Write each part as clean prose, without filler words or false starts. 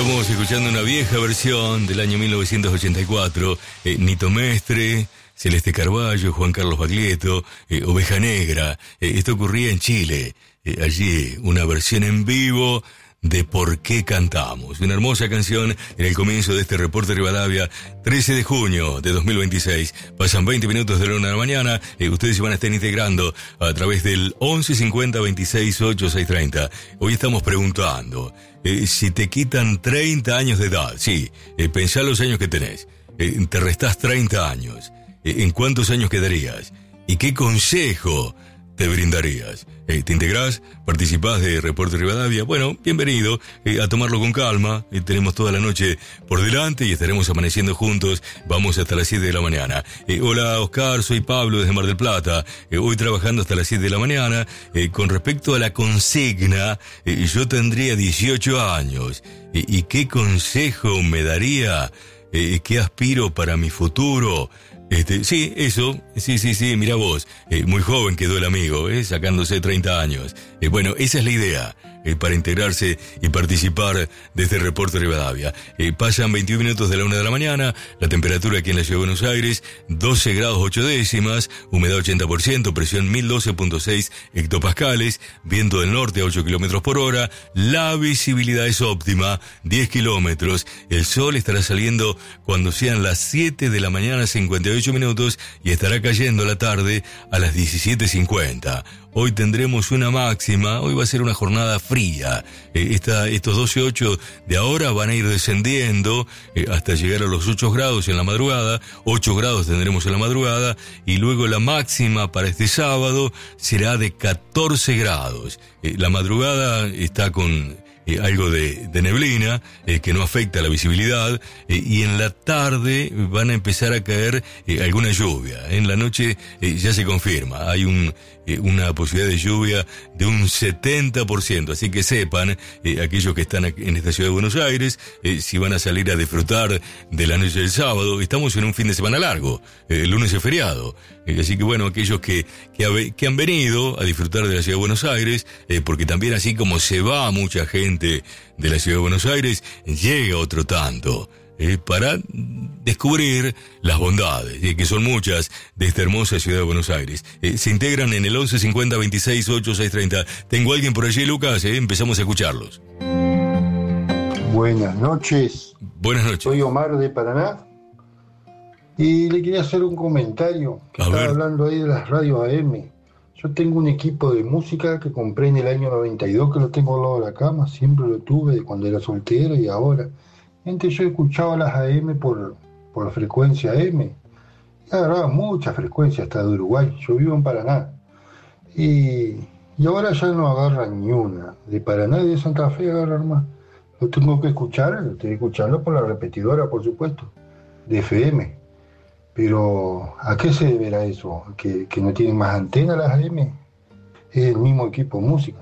Estamos escuchando una vieja versión del año 1984, Nito Mestre, Celeste Carballo, Juan Carlos Baglietto, Oveja Negra. Esto ocurría en Chile. Allí una versión en vivo de Por qué cantamos. Una hermosa canción en el comienzo de este reporte Rivadavia, 13 de junio de 2026. Pasan 20 minutos de la 1 de la mañana. Ustedes se van a estar integrando a través del 11 50 26 8 630. Hoy estamos preguntando si te quitan 30 años de edad. Sí, pensá los años que tenés. Te restás 30 años. ¿En cuántos años quedarías? ¿Y qué consejo te brindarías? ¿Te integrás? ¿Participás de Reporte Rivadavia? Bueno, bienvenido, a tomarlo con calma. Tenemos toda la noche por delante y estaremos amaneciendo juntos. Vamos hasta las 7 de la mañana. Hola Oscar, soy Pablo desde Mar del Plata. Hoy trabajando hasta las 7 de la mañana. Con respecto a la consigna, yo tendría 18 años. ¿Y qué consejo me daría? ¿Qué aspiro para mi futuro? Sí, eso, sí, mira vos, muy joven quedó el amigo, sacándose 30 años. Bueno, esa es la idea, para integrarse y participar de este reporte Rivadavia. Pasan 21 minutos de la 1 de la mañana, la temperatura aquí en la Ciudad de Buenos Aires, 12 grados 8 décimas, humedad 80%, presión 1012.6 hectopascales, viento del norte a 8 kilómetros por hora, la visibilidad es óptima, 10 kilómetros, el sol estará saliendo cuando sean las 7 de la mañana, 58 minutos, y estará cayendo la tarde a las 17:50. Hoy tendremos una máxima, hoy va a ser una jornada fría. Estos 12.8 de ahora van a ir descendiendo hasta llegar a los 8 grados en la madrugada, 8 grados tendremos en la madrugada, y luego la máxima para este sábado será de 14 grados. La madrugada está con algo de neblina que no afecta la visibilidad, y en la tarde van a empezar a caer alguna lluvia. En la noche ya se confirma, hay una posibilidad de lluvia de un 70%, así que sepan, aquellos que están en esta ciudad de Buenos Aires, si van a salir a disfrutar de la noche del sábado. Estamos en un fin de semana largo, el lunes es feriado, así que bueno, aquellos que han venido a disfrutar de la ciudad de Buenos Aires, porque también así como se va mucha gente de la ciudad de Buenos Aires, llega otro tanto, para descubrir las bondades, que son muchas, de esta hermosa ciudad de Buenos Aires. Se integran en el 11 50 26 8 630. Tengo a alguien por allí, Lucas, empezamos a escucharlos. Buenas noches. Buenas noches. Soy Omar de Paraná y le quería hacer un comentario que estaba hablando ahí de las radios AM. Yo tengo un equipo de música que compré en el año 92, que lo tengo al lado de la cama, siempre lo tuve de cuando era soltero y ahora. Antes yo escuchaba las AM por la frecuencia AM, y agarraba mucha frecuencia hasta de Uruguay. Yo vivo en Paraná, y ahora ya no agarran ni una. De Paraná y de Santa Fe agarran más. Lo tengo que escuchar, lo estoy escuchando por la repetidora, por supuesto, de FM. Pero, ¿a qué se deberá eso? ¿Que no tienen más antena las AM? Es el mismo equipo de música.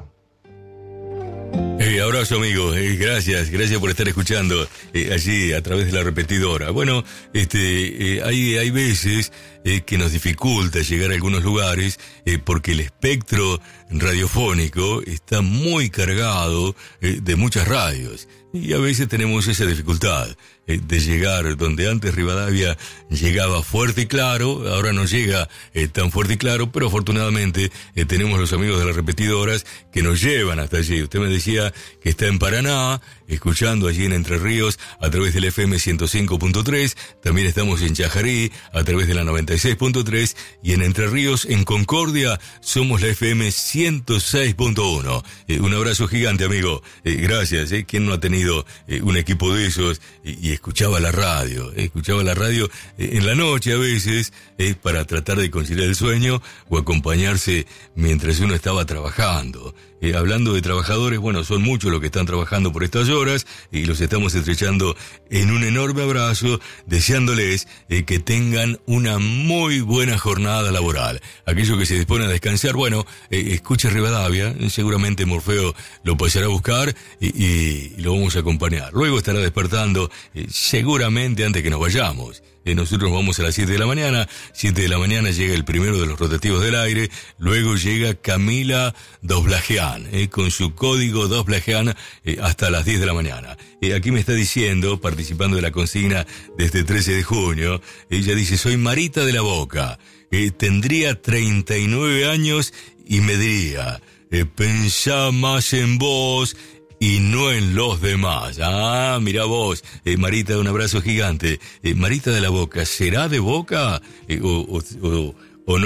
Abrazo, amigo, gracias por estar escuchando allí a través de la repetidora. Bueno, hay veces que nos dificulta llegar a algunos lugares porque el espectro radiofónico está muy cargado de muchas radios, y a veces tenemos esa dificultad de llegar donde antes Rivadavia llegaba fuerte y claro. Ahora no llega tan fuerte y claro, pero afortunadamente tenemos los amigos de las repetidoras que nos llevan hasta allí. Usted me decía que está en Paraná, escuchando allí en Entre Ríos a través del FM 105.3, también estamos en Chajarí a través de la 96.3, y en Entre Ríos, en Concordia, somos la FM 106.1. Un abrazo gigante, amigo. Gracias. ¿Quién no ha tenido un equipo de esos y escuchaba la radio en la noche a veces, para tratar de conciliar el sueño o acompañarse mientras uno estaba trabajando? Hablando de trabajadores, bueno, son muchos los que están trabajando por estas horas y los estamos estrechando en un enorme abrazo, deseándoles que tengan una muy buena jornada laboral. Aquellos que se disponen a descansar, bueno, escuche Rivadavia, seguramente Morfeo lo pasará a buscar y lo vamos a acompañar. Luego estará despertando, seguramente antes que nos vayamos. Nosotros vamos a las 7 de la mañana. 7 de la mañana llega el primero de los rotativos del aire. Luego llega Camila Dovlajean, con su código Dovlajean, hasta las 10 de la mañana. Aquí me está diciendo, participando de la consigna de este 13 de junio, ella dice: soy Marita de la Boca. Tendría 39 años y me diría: pensá más en vos y no en los demás. Ah, mira vos, Marita, un abrazo gigante. Marita de la Boca, ¿será de Boca? O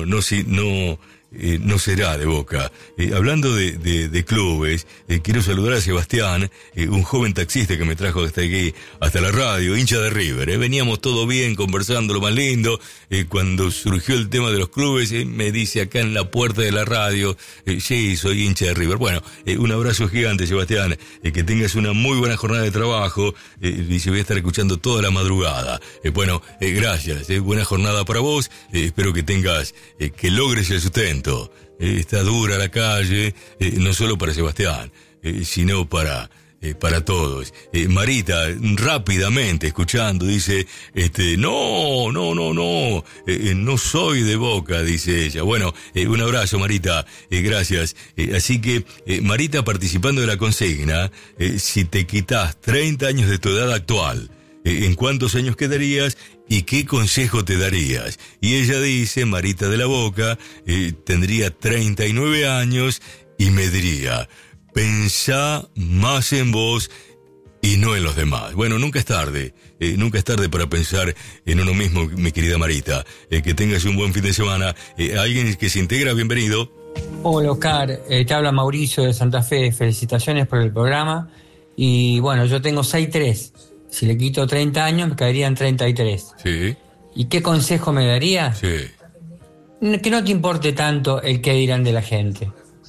no será de Boca. Hablando de clubes, quiero saludar a Sebastián, un joven taxista que me trajo hasta aquí, hasta la radio, hincha de River. Veníamos todo bien, conversando lo más lindo. Cuando surgió el tema de los clubes, me dice acá en la puerta de la radio: sí, soy hincha de River. Bueno, un abrazo gigante, Sebastián. Que tengas una muy buena jornada de trabajo. Dice: voy a estar escuchando toda la madrugada. Bueno, gracias. Buena jornada para vos. Espero que tengas, que logres el sustento. Está dura la calle, no solo para Sebastián, sino para todos. Marita, rápidamente escuchando, dice: no soy de Boca, dice ella. Bueno, un abrazo, Marita, gracias. Así que, Marita, participando de la consigna, si te quitas 30 años de tu edad actual, ¿en cuántos años quedarías y qué consejo te darías? Y ella dice, Marita de la Boca, tendría 39 años y me diría: pensá más en vos y no en los demás. Bueno, nunca es tarde para pensar en uno mismo, mi querida Marita. Que tengas un buen fin de semana. Alguien que se integra, bienvenido. Hola, Oscar, te habla Mauricio de Santa Fe. Felicitaciones por el programa. Y bueno, yo tengo 6'3". Si le quito 30 años, me caerían 33. Sí. ¿Y qué consejo me daría? Sí. Que no te importe tanto el qué dirán de la gente.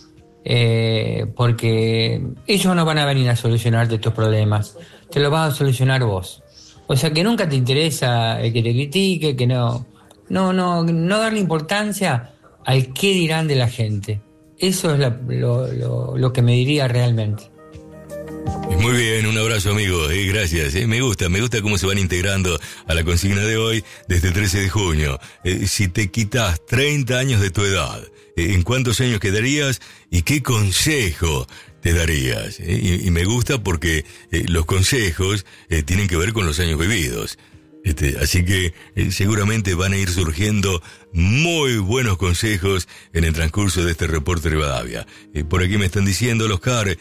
Porque ellos no van a venir a solucionarte tus problemas. Te los vas a solucionar vos. O sea, que nunca te interesa el que te critique, que no darle importancia al qué dirán de la gente. Eso es lo que me diría realmente. Muy bien, un abrazo, amigo, gracias. Me gusta cómo se van integrando a la consigna de hoy, desde el 13 de junio. Si te quitas 30 años de tu edad, ¿en cuántos años quedarías y qué consejo te darías? Y me gusta porque los consejos tienen que ver con los años vividos. Así que seguramente van a ir surgiendo muy buenos consejos en el transcurso de este reporte Rivadavia. Por aquí me están diciendo, Oscar,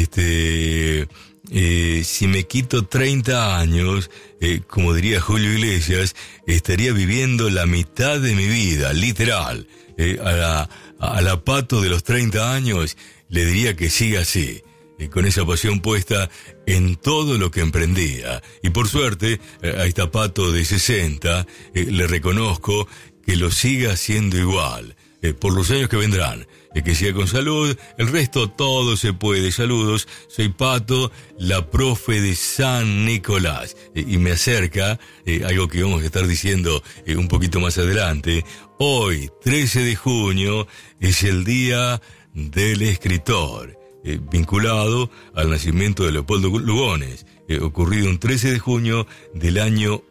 si me quito 30 años, como diría Julio Iglesias, estaría viviendo la mitad de mi vida, literal. A la Pato de los 30 años le diría que siga así, con esa pasión puesta en todo lo que emprendía. Y por suerte, a esta Pato de 60, le reconozco que lo siga haciendo igual, por los años que vendrán. Que siga con salud, el resto todo se puede. Saludos, soy Pato, la profe de San Nicolás. Y me acerca algo que vamos a estar diciendo un poquito más adelante. Hoy, 13 de junio, es el Día del Escritor, vinculado al nacimiento de Leopoldo Lugones, ocurrido un 13 de junio del año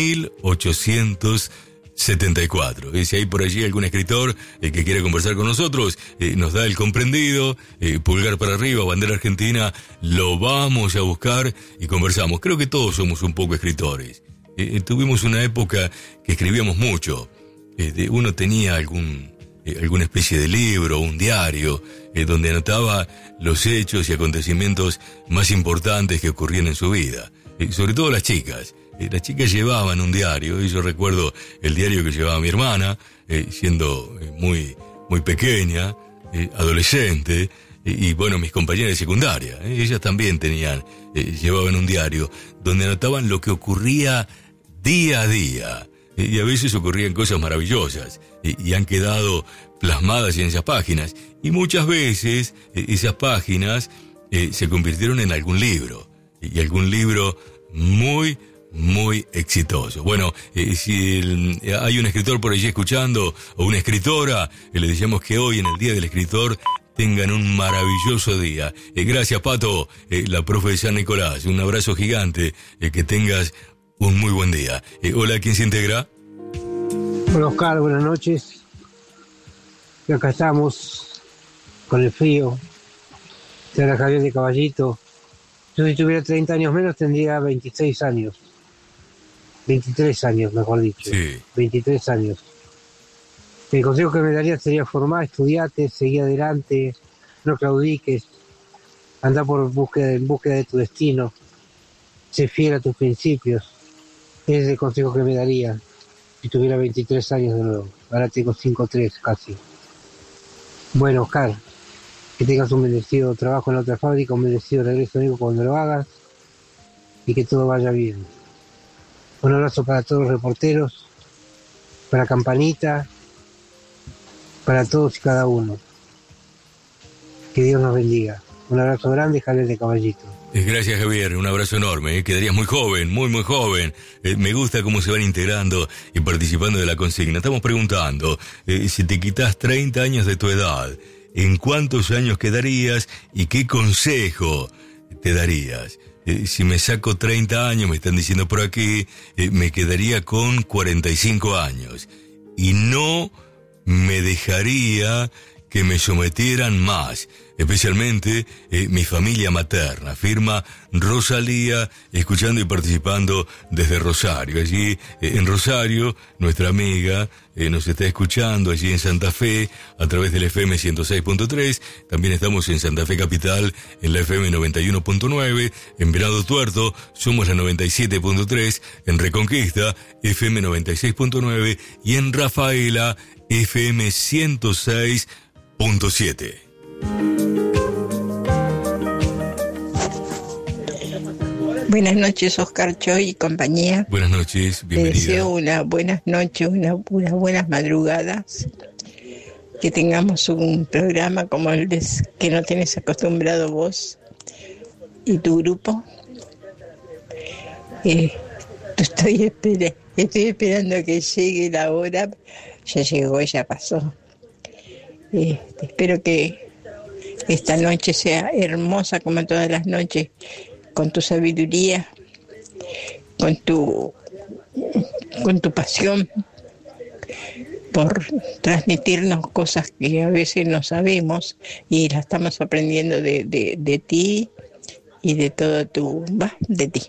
1874. Si hay por allí algún escritor que quiera conversar con nosotros, nos da el comprendido, pulgar para arriba, bandera argentina, lo vamos a buscar y conversamos. Creo que todos somos un poco escritores. Tuvimos una época que escribíamos mucho. Uno tenía alguna especie de libro, un diario, donde anotaba los hechos y acontecimientos más importantes que ocurrían en su vida. Sobre todo las chicas. Las chicas llevaban un diario, y yo recuerdo el diario que llevaba mi hermana, siendo muy pequeña, adolescente, y bueno, mis compañeras de secundaria, ellas también llevaban un diario, donde anotaban lo que ocurría día a día, y a veces ocurrían cosas maravillosas, y han quedado plasmadas en esas páginas, y muchas veces esas páginas se convirtieron en algún libro, y algún libro muy exitoso. Bueno, si hay un escritor por allí escuchando, o una escritora, le decíamos que hoy, en el Día del Escritor, tengan un maravilloso día. Gracias, Pato, la profe de San Nicolás. Un abrazo gigante. Que tengas un muy buen día. Hola, ¿quién se integra? Hola Oscar, buenas noches. Y acá estamos con el frío. Te habla Javier de Caballito. Yo si tuviera 30 años menos tendría 26 años. 23 años, mejor dicho. Sí. 23 años. El consejo que me daría sería formar, estudiate, seguir adelante, no claudiques, anda en búsqueda de tu destino, sé fiel a tus principios. Ese es el consejo que me daría si tuviera 23 años de nuevo. Ahora tengo 5-3 casi. Bueno, Oscar, que tengas un bendecido trabajo en la otra fábrica, un bendecido regreso amigo cuando lo hagas y que todo vaya bien. Un abrazo para todos los reporteros, para Campanita, para todos y cada uno. Que Dios nos bendiga. Un abrazo grande, Javier de Caballito. Gracias, Javier, un abrazo enorme. Quedarías muy joven, muy joven. Me gusta cómo se van integrando y participando de la consigna. Estamos preguntando, si te quitas 30 años de tu edad, ¿en cuántos años quedarías y qué consejo te darías? Si me saco 30 años, me están diciendo por aquí, me quedaría con 45 años. Y no me dejaría que me sometieran más, especialmente mi familia materna, afirma Rosalía, escuchando y participando desde Rosario. Allí en Rosario, nuestra amiga nos está escuchando allí en Santa Fe a través del FM 106.3, también estamos en Santa Fe Capital en la FM 91.9, en Venado Tuerto somos la 97.3, en Reconquista FM 96.9 y en Rafaela FM 106.7. Buenas noches, Oscar Choy y compañía. Buenas noches, bienvenida. Te deseo unas buenas noches, unas buenas madrugadas. Que tengamos un programa como el que no tenés acostumbrado vos y tu grupo. Estoy esperando que llegue la hora. Ya llegó, ya pasó. Espero que esta noche sea hermosa como todas las noches, con tu sabiduría, con tu pasión por transmitirnos cosas que a veces no sabemos y las estamos aprendiendo de ti y de todo de ti.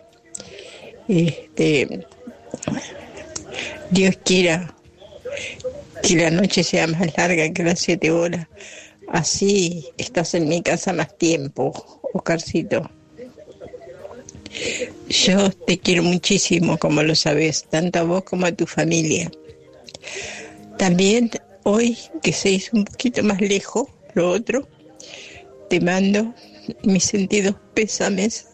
Dios quiera que la noche sea más larga que las 7 horas. Así estás en mi casa más tiempo, Oscarcito. Yo te quiero muchísimo, como lo sabes, tanto a vos como a tu familia. También hoy, que se hizo un poquito más lejos, lo otro, te mando mis sentidos pésames.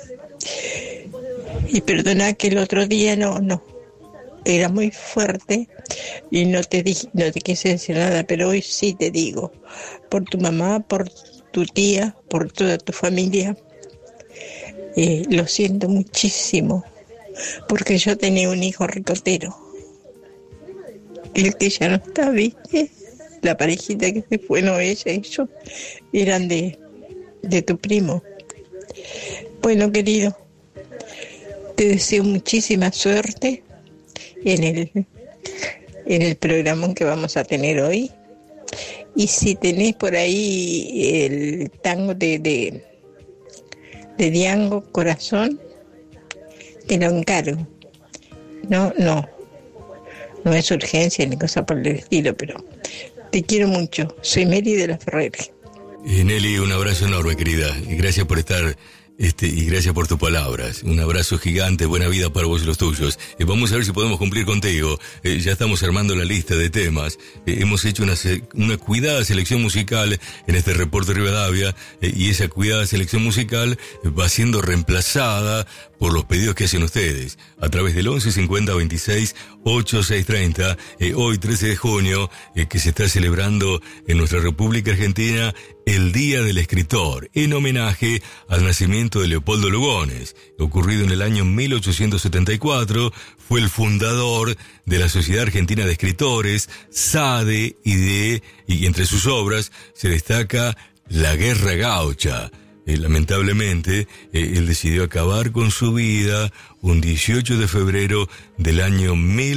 Y perdona que el otro día no era muy fuerte y no te quise decir nada, pero hoy sí te digo, por tu mamá, por tu tía, por toda tu familia, lo siento muchísimo, porque yo tenía un hijo ricotero, el que ya no está, ¿viste? La parejita que se fue, no, ella y yo, eran de tu primo. Bueno, querido, te deseo muchísima suerte en el programa que vamos a tener hoy. Y si tenés por ahí el tango de Diango, Corazón, te lo encargo. No es urgencia ni cosa por el estilo, pero te quiero mucho. Soy Mary de la Ferrere. Nelly, un abrazo enorme, querida, y gracias por estar y gracias por tus palabras. Un abrazo gigante, buena vida para vos y los tuyos. Vamos a ver si podemos cumplir contigo. Ya estamos armando la lista de temas. Hemos hecho una cuidada selección musical en este reporte Rivadavia, y esa cuidada selección musical va siendo reemplazada por los pedidos que hacen ustedes a través del 11 50 26 8630. Hoy 13 de junio, que se está celebrando en nuestra República Argentina el Día del Escritor, en homenaje al nacimiento de Leopoldo Lugones, ocurrido en el año 1874. Fue el fundador de la Sociedad Argentina de Escritores, SADE, y entre sus obras se destaca La Guerra Gaucha, lamentablemente, él decidió acabar con su vida un 18 de febrero del año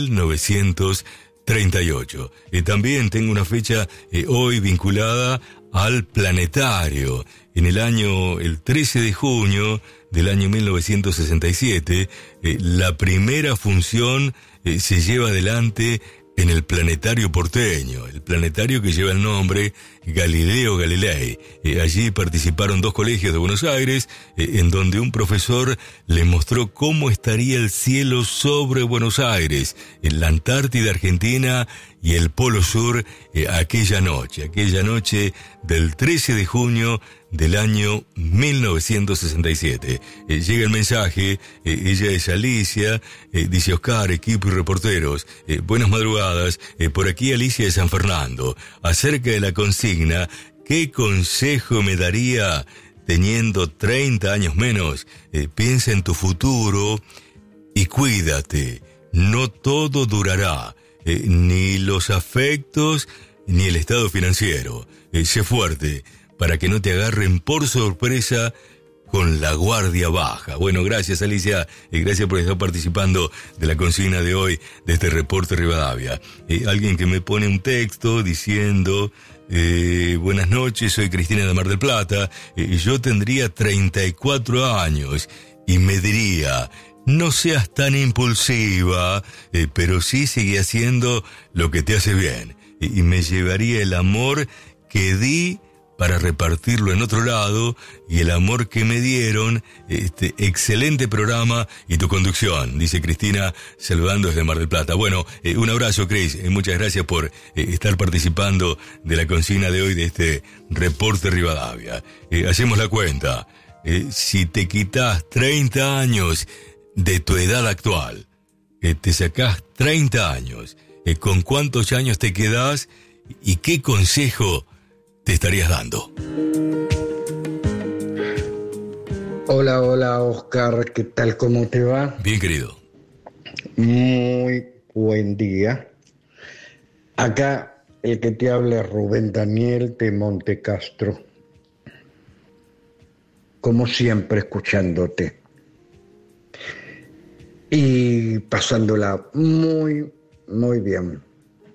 1938. También tengo una fecha hoy vinculada al planetario. En el 13 de junio del año 1967, la primera función se lleva adelante en el planetario porteño, el planetario que lleva el nombre Galileo Galilei. Allí participaron 2 colegios de Buenos Aires, en donde un profesor le mostró cómo estaría el cielo sobre Buenos Aires, en la Antártida Argentina y el Polo Sur, aquella noche del 13 de junio del año 1967. Llega el mensaje, ella es Alicia, dice: Oscar, equipo y reporteros, buenas madrugadas, por aquí Alicia de San Fernando. Acerca de la consigna, ¿qué consejo me daría teniendo 30 años menos? Piensa en tu futuro y cuídate, no todo durará, ni los afectos ni el estado financiero. Sé fuerte, para que no te agarren por sorpresa con la guardia baja. Bueno, gracias Alicia, gracias por estar participando de la consigna de hoy, de este reporte Rivadavia. Alguien que me pone un texto diciendo: buenas noches, soy Cristina de Mar del Plata, yo tendría 34 años y me diría: no seas tan impulsiva, pero sí sigue haciendo lo que te hace bien, y me llevaría el amor que di para repartirlo en otro lado, y el amor que me dieron, excelente programa y tu conducción, dice Cristina, saludando desde Mar del Plata. Bueno, un abrazo, Cris, muchas gracias por estar participando de la consigna de hoy de este reporte Rivadavia. Hacemos la cuenta, si te quitas 30 años de tu edad actual, te sacás 30 años, ¿con cuántos años te quedás y qué consejo te estarías dando? Hola, Oscar, ¿qué tal? ¿Cómo te va? Bien, querido. Muy buen día. Acá el que te habla es Rubén Daniel de Monte Castro. Como siempre, escuchándote. Y pasándola muy, muy bien.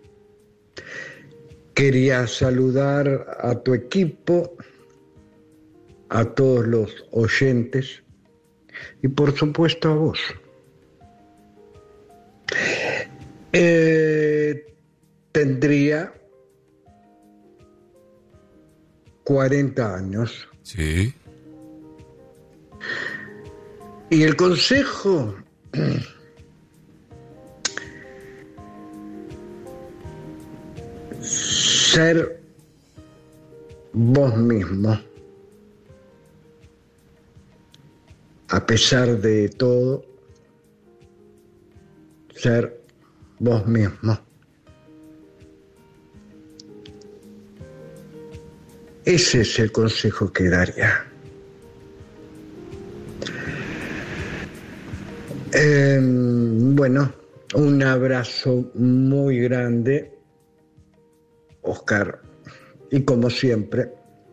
Quería saludar a tu equipo, a todos los oyentes y por supuesto a vos. Tendría 40 años. Sí. Y el consejo... ser vos mismo, a pesar de todo, ser vos mismo. Ese es el consejo que daría. Bueno, un abrazo muy grande, Oscar, y como siempre,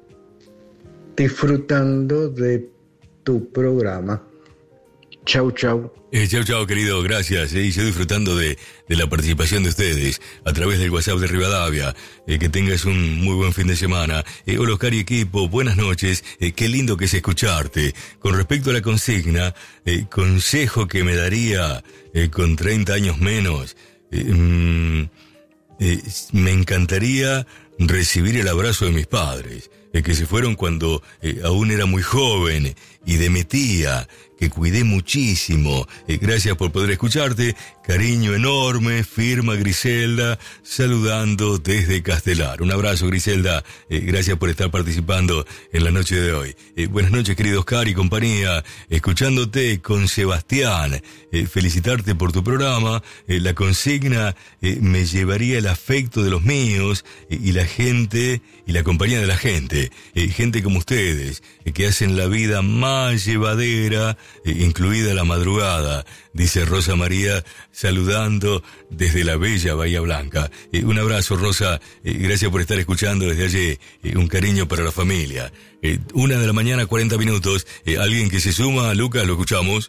disfrutando de tu programa. Chau, chau. Chau, querido, gracias. Y yo disfrutando de la participación de ustedes a través del WhatsApp de Rivadavia. Que tengas un muy buen fin de semana. Hola, Oscar y equipo, buenas noches. Qué lindo que es escucharte. Con respecto a la consigna, consejo que me daría con 30 años menos, me encantaría recibir el abrazo de mis padres, que se fueron cuando aún era muy joven, y de mi tía, que cuidé muchísimo. Gracias por poder escucharte. Cariño enorme, firma Griselda, saludando desde Castelar. Un abrazo, Griselda. Gracias por estar participando en la noche de hoy. Buenas noches, querido Oscar y compañía. Escuchándote con Sebastián. Felicitarte por tu programa. La consigna me llevaría el afecto de los míos y la gente y la compañía de la gente. Gente como ustedes, que hacen la vida más más llevadera, incluida la madrugada, dice Rosa María, saludando desde la bella Bahía Blanca. Un abrazo, Rosa, gracias por estar escuchando desde allí, un cariño para la familia. 1:40 a.m, 40 minutos, alguien que se suma, Lucas, lo escuchamos.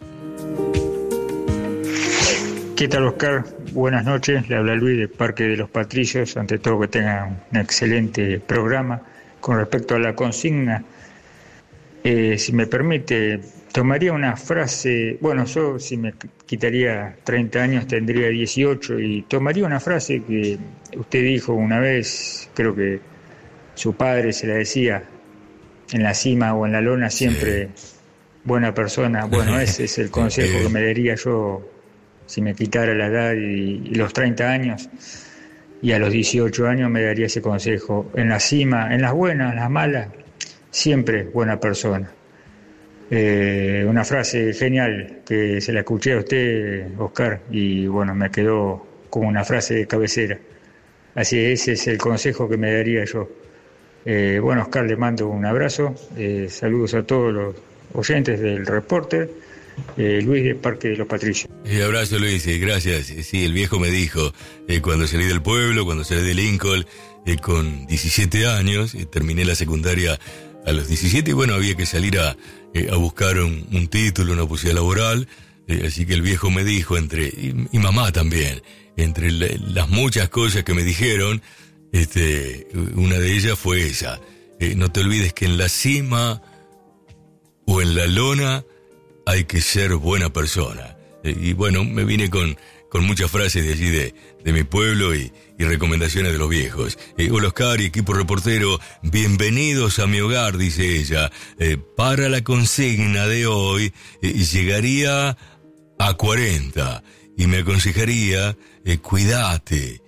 ¿Qué tal, Oscar? Buenas noches, le habla Luis de Parque de los Patricios. Ante todo, que tengan un excelente programa. Con respecto a la consigna, si me permite, tomaría una frase. Bueno, yo si me quitaría 30 años tendría 18, y tomaría una frase que usted dijo una vez, creo que su padre se la decía: en la cima o en la lona siempre buena persona. Bueno, ese es el consejo que me daría yo si me quitara la edad y los 30 años, y a los 18 años me daría ese consejo: en la cima, en las buenas, en las malas, siempre buena persona. Una frase genial que se la escuché a usted, Oscar, y bueno, me quedó como una frase de cabecera. Así, ese es el consejo que me daría yo. Bueno, Oscar, le mando un abrazo, saludos a todos los oyentes del Reporter. Luis de Parque de los Patricios. Abrazo, Luis, gracias. Sí, el viejo me dijo, cuando salí del pueblo, cuando salí de Lincoln, con 17 años, terminé la secundaria a los 17, y bueno, había que salir a buscar un título, una posibilidad laboral, así que el viejo me dijo, y mamá también, entre las muchas cosas que me dijeron, una de ellas fue esa: no te olvides que en la cima o en la lona hay que ser buena persona. Y bueno, me vine con muchas frases de allí de mi pueblo y recomendaciones de los viejos. Hola, Oscar y equipo reportero, bienvenidos a mi hogar, dice ella. Para la consigna de hoy, llegaría a 40 y me aconsejaría, cuídate,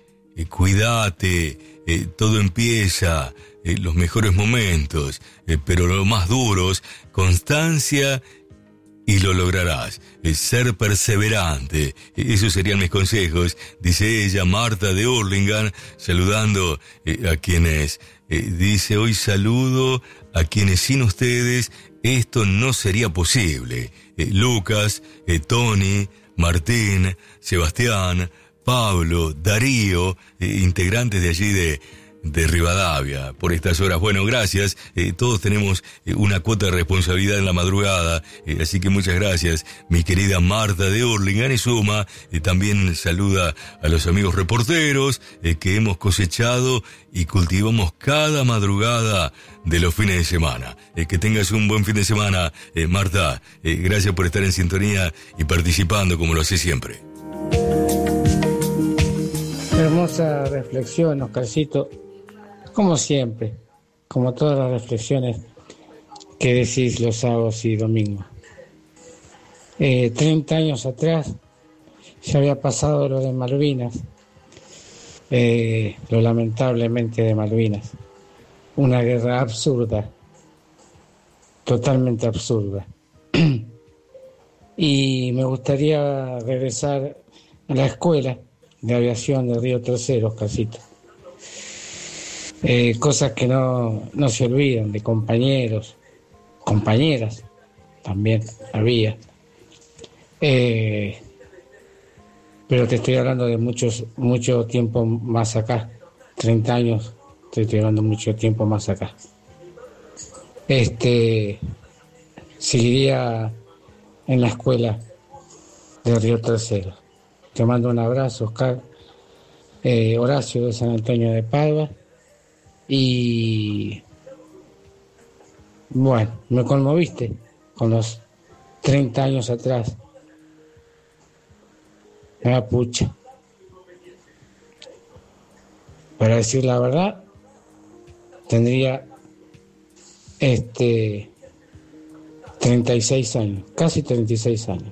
todo empieza, los mejores momentos, pero los más duros, constancia, y lo lograrás. Ser perseverante. Esos serían mis consejos, dice ella. Marta de Hurlingham, saludando a quienes, dice: hoy saludo a quienes sin ustedes esto no sería posible. Lucas, Tony, Martín, Sebastián, Pablo, Darío, integrantes de allí de Rivadavia, por estas horas. Bueno, gracias. Todos tenemos una cuota de responsabilidad en la madrugada, así que muchas gracias, mi querida Marta de Hurlingham. Y suma, también saluda a los amigos reporteros que hemos cosechado y cultivamos cada madrugada de los fines de semana. Que tengas un buen fin de semana, Marta. Gracias por estar en sintonía y participando como lo hace siempre. Hermosa reflexión, Oscarcito. Como siempre, como todas las reflexiones que decís los sábados y domingos. 30 años atrás ya había pasado lo de Malvinas, lo lamentablemente de Malvinas. Una guerra absurda, totalmente absurda. Y me gustaría regresar a la escuela de aviación de Río Tercero, Oscarcito. Cosas que no se olvidan, de compañeros, compañeras, también había. Pero te estoy hablando de mucho tiempo más acá, 30 años, te estoy hablando mucho tiempo más acá. Seguiría en la escuela de Río Tercero. Te mando un abrazo, Oscar. Horacio de San Antonio de Padua. Y bueno, me conmoviste con los 30 años atrás. Me da pucha. Para decir la verdad, tendría 36 años, casi 36 años.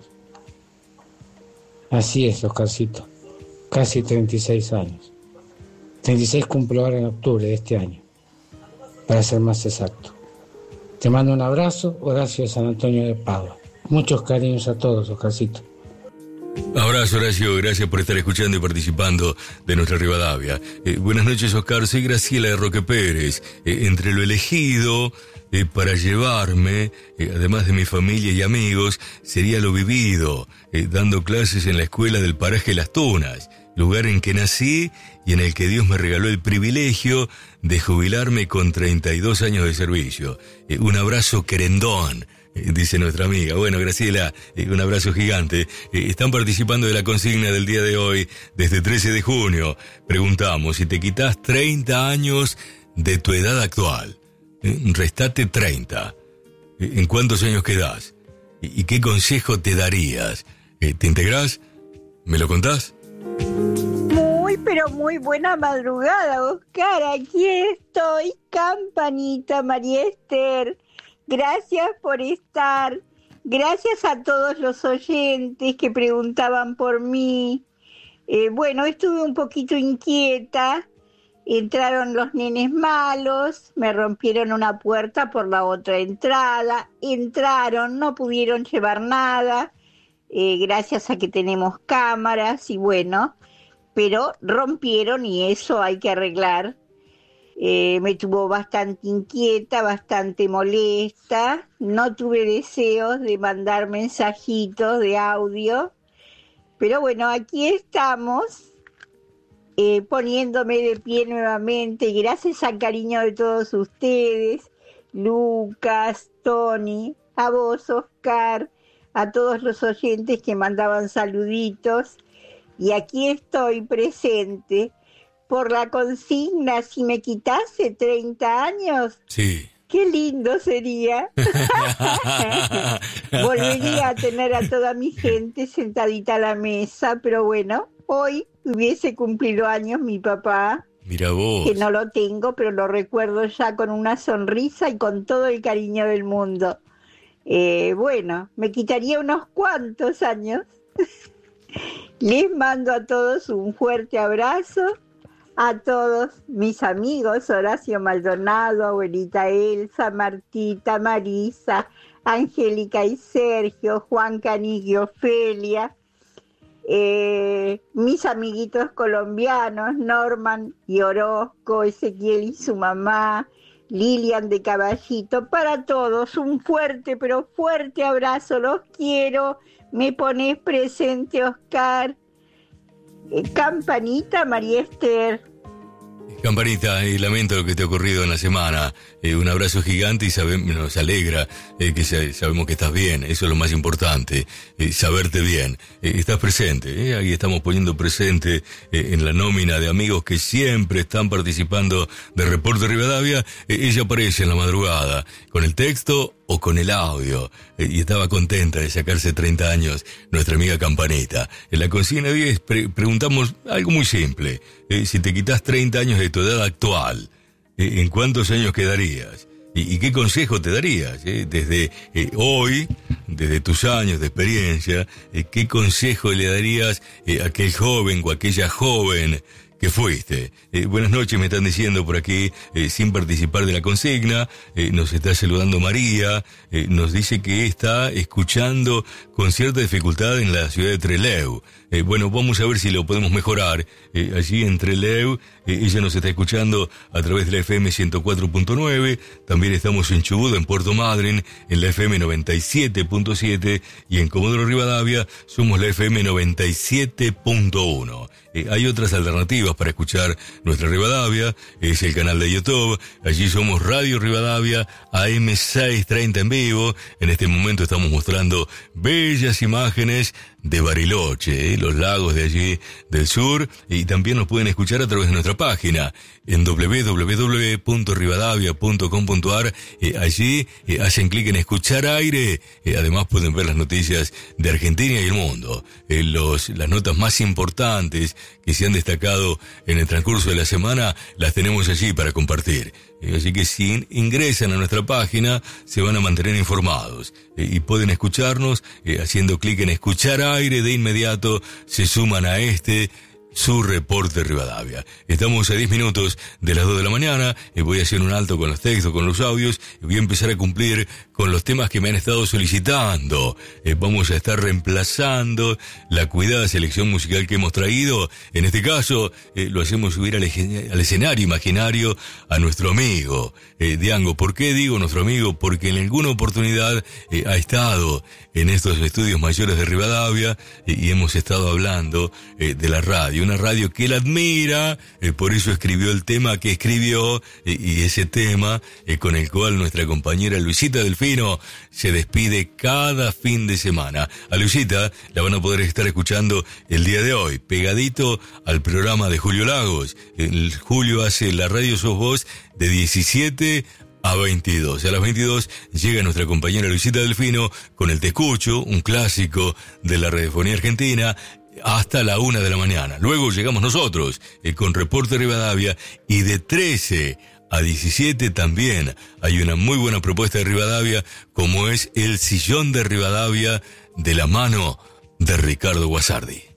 Así es, Oscarcito, casi 36 años. 36 cumplo ahora en octubre de este año, para ser más exacto. Te mando un abrazo, Horacio de San Antonio de Padua. Muchos cariños a todos, Oscarcito. Abrazo, Horacio, gracias por estar escuchando y participando de nuestra Rivadavia. Buenas noches, Oscar, soy Graciela de Roque Pérez. Entre lo elegido para llevarme, además de mi familia y amigos, sería lo vivido, dando clases en la escuela del paraje Las Tunas, lugar en que nací y en el que Dios me regaló el privilegio de jubilarme con 32 años de servicio. Un abrazo querendón, dice nuestra amiga. Bueno, Graciela, un abrazo gigante. Están participando de la consigna del día de hoy, desde 13 de junio. Preguntamos, si te quitas 30 años de tu edad actual, restate 30, ¿en cuántos años quedás? ¿Y qué consejo te darías? ¿Te integrás? ¿Me lo contás? Muy, pero muy buena madrugada, Oscar. Aquí estoy, Campanita, María Esther. Gracias por estar. Gracias a todos los oyentes que preguntaban por mí. Bueno, estuve un poquito inquieta. Entraron los nenes malos, me rompieron una puerta por la otra entrada. Entraron, no pudieron llevar nada, gracias a que tenemos cámaras y bueno, pero rompieron y eso hay que arreglar. Me tuvo bastante inquieta, bastante molesta. No tuve deseos de mandar mensajitos de audio, pero bueno, aquí estamos. Poniéndome de pie nuevamente, gracias al cariño de todos ustedes, Lucas, Tony, a vos, Oscar, a todos los oyentes que mandaban saluditos, y aquí estoy presente por la consigna, si me quitase 30 años, sí. Qué lindo sería. Volvería a tener a toda mi gente sentadita a la mesa, pero bueno, hoy hubiese cumplido años mi papá. Mira vos. Que no lo tengo, pero lo recuerdo ya con una sonrisa y con todo el cariño del mundo. Bueno, me quitaría unos cuantos años. Les mando a todos un fuerte abrazo. A todos mis amigos, Horacio Maldonado, abuelita Elsa, Martita, Marisa, Angélica y Sergio, Juan Canigui, Ofelia, mis amiguitos colombianos, Norman y Orozco, Ezequiel y su mamá, Lilian de Caballito, para todos un fuerte, pero fuerte abrazo, los quiero, me pones presente, Oscar. Campanita, María Esther. Campanita, lamento lo que te ha ocurrido en la semana. Un abrazo gigante y nos alegra que sabemos que estás bien. Eso es lo más importante, saberte bien. Estás presente, ahí estamos poniendo presente en la nómina de amigos que siempre están participando del Reporte Rivadavia. Ella aparece en la madrugada con el texto o con el audio, y estaba contenta de sacarse 30 años nuestra amiga Campanita. En la consigna 10 preguntamos algo muy simple. Si te quitas 30 años de tu edad actual, ¿en cuántos años quedarías? ¿Y qué consejo te darías? Desde hoy, desde tus años de experiencia, ¿qué consejo le darías a aquel joven o aquella joven que fuiste? Buenas noches, me están diciendo por aquí, sin participar de la consigna. Nos está saludando María, nos dice que está escuchando con cierta dificultad en la ciudad de Trelew. Bueno, vamos a ver si lo podemos mejorar. Allí en Trelew, ella nos está escuchando a través de la FM 104.9, también estamos en Chubut, en Puerto Madryn, en la FM 97.7, y en Comodoro Rivadavia somos la FM 97.1. Hay otras alternativas para escuchar nuestra Rivadavia, es el canal de YouTube, allí somos Radio Rivadavia, AM 630 en vivo. En este momento estamos mostrando bellas imágenes de Bariloche, los lagos de allí del sur, y también nos pueden escuchar a través de nuestra página en www.rivadavia.com.ar. Allí hacen clic en escuchar aire. Además pueden ver las noticias de Argentina y el mundo, las notas más importantes que se han destacado en el transcurso de la semana, las tenemos allí para compartir. Así que si ingresan a nuestra página se van a mantener informados, y pueden escucharnos haciendo clic en escuchar aire. De inmediato se suman a su Reporte Rivadavia. Estamos a 10 minutos de las 2 de la mañana. Voy a hacer un alto con los textos, con los audios, y voy a empezar a cumplir con los temas que me han estado solicitando. Vamos a estar reemplazando la cuidada selección musical que hemos traído. En este caso, lo hacemos subir al escenario imaginario a nuestro amigo Diango. ¿Por qué digo nuestro amigo? Porque en alguna oportunidad ha estado en estos estudios mayores de Rivadavia y hemos estado hablando de la radio, una radio que él admira, por eso escribió el tema que escribió y ese tema con el cual nuestra compañera Luisita Delfino se despide cada fin de semana. A Luisita la van a poder estar escuchando el día de hoy, pegadito al programa de Julio Lagos. Julio hace La Radio Sos Vos de 17 a 22. A las 22 llega nuestra compañera Luisita Delfino con el Te Escucho, un clásico de la radiofonía argentina, hasta la 1 de la mañana. Luego llegamos nosotros con Reporte Rivadavia, y de 13 a 17 también hay una muy buena propuesta de Rivadavia, como es El Sillón de Rivadavia, de la mano de Ricardo Guasardi.